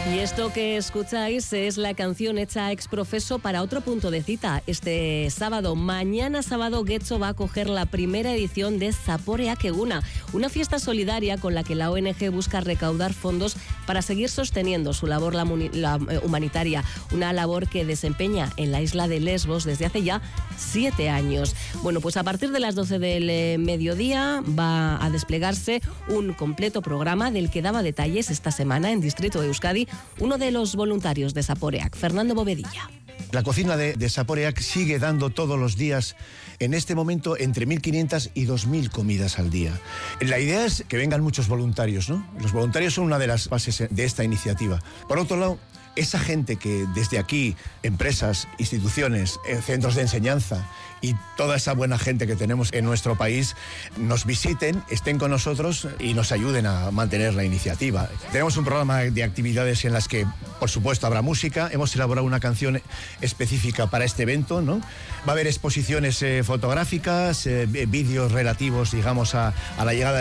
Y esto que escucháis es la canción hecha ex profeso para otro punto de cita. Este sábado, mañana sábado, Getxo va a acoger la primera edición de Zaporeak Eguna, una fiesta solidaria con la que la ONG busca recaudar fondos para seguir sosteniendo su labor humanitaria, una labor que desempeña en la isla de Lesbos desde hace ya 7 años. Bueno, pues a partir de las 12 del mediodía va a desplegarse un completo programa del que daba detalles esta semana en Distrito Euskadi uno de los voluntarios de Zaporeak, Fernando Bovedilla. La cocina de Zaporeak sigue dando todos los días, en este momento, entre 1.500 y 2.000 comidas al día. La idea es que vengan muchos voluntarios, ¿no? Los voluntarios son una de las bases de esta iniciativa. Por otro lado, esa gente que desde aquí, empresas, instituciones, centros de enseñanza y toda esa buena gente que tenemos en nuestro país, nos visiten, estén con nosotros y nos ayuden a mantener la iniciativa. Tenemos un programa de actividades en las que, por supuesto, habrá música. Hemos elaborado una canción específica para este evento, ¿no? Va a haber exposiciones fotográficas, vídeos relativos, digamos, a la llegada